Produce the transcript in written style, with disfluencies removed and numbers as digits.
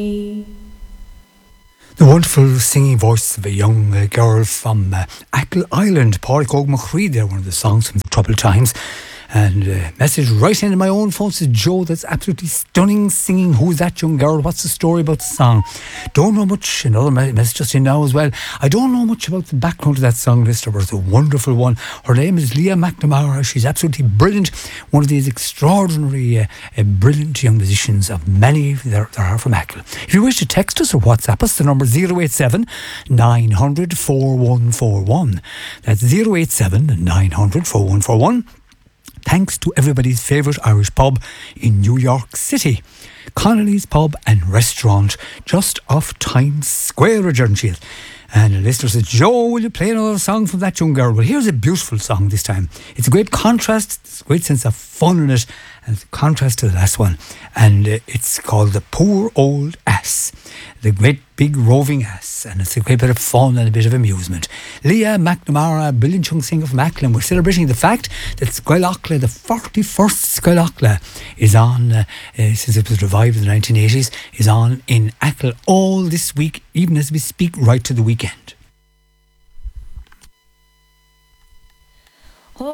The wonderful singing voice of a young girl from Achill Island, Pádraig Óg Machree there, one of the songs from the Troubled Times. And message right into my own phone says, Joe, that's absolutely stunning singing. Who's that young girl? What's the story about the song? Don't know much. Another message just in now as well. I don't know much about the background of that song, Mr. But it's a wonderful one. Her name is Leah McNamara. She's absolutely brilliant. One of these extraordinary, brilliant young musicians of many there are from Achill. If you wish to text us or WhatsApp us, the number 087 900 4141. That's 087 900 4141. Thanks to everybody's favourite Irish pub in New York City, Connolly's Pub and Restaurant, just off Times Square, Adjournfield. And a listener says, Joe, will you play another song from that young girl? Well, here's a beautiful song this time. It's a great contrast, it's a great sense of fun in it, and it's a contrast to the last one. And it's called The Poor Old Ass, the great big roving ass. And it's a great bit of fun and a bit of amusement. Leah McNamara, a brilliant young singer from Achill, and we're celebrating the fact that Scoil the 41st Scoil is on, since it was revived in the 1980s, is on in Achill all this week, even as we speak, right to the weekend.